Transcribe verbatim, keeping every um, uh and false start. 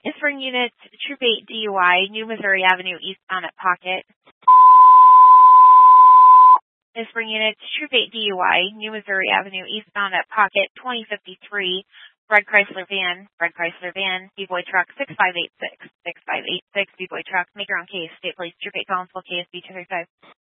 Spring units, Troop eight D U I, New Missouri Avenue eastbound at Pocket. Spring units, Troop eight D U I, New Missouri Avenue eastbound at Pocket, twenty fifty-three. Red Chrysler van, Red Chrysler van, B-Boy truck six five eight six, six five eight six, B-Boy truck, make your own case, state police, Troop eight Collinsville, K S B two thirty-five.